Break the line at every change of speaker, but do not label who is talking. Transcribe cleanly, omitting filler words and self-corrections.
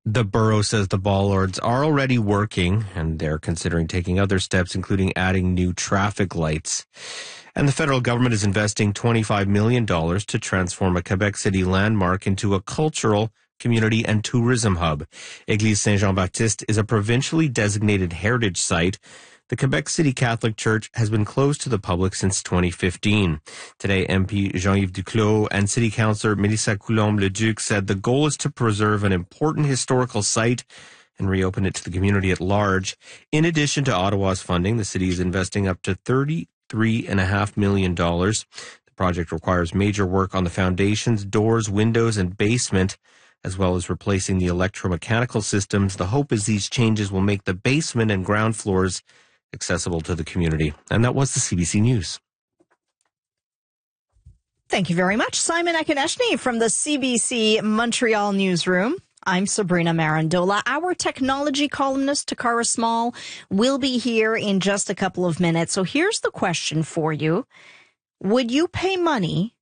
The borough says the Ballards are already working and they're considering taking other steps, including adding new traffic lights. And the federal government is investing $25 million to transform a Quebec City landmark into a cultural, community, and tourism hub. Église Saint-Jean-Baptiste is a provincially designated heritage site. The Quebec City Catholic Church has been closed to the public since 2015. Today, MP Jean-Yves Duclos and City Councillor Mélissa Coulombe-Leduc said the goal is to preserve an important historical site and reopen it to the community at large. In addition to Ottawa's funding, the city is investing up to $33.5 million. The project requires major work on the foundations, doors, windows, and basement, as well as replacing the electromechanical systems. The hope is these changes will make the basement and ground floors accessible to the community. And that was the CBC News.
Thank you very much, Simon Akineshny from the CBC Montreal newsroom. I'm Sabrina Marandola. Our technology columnist, Takara Small, will be here in just a couple of minutes. So here's the question for you. Would you pay money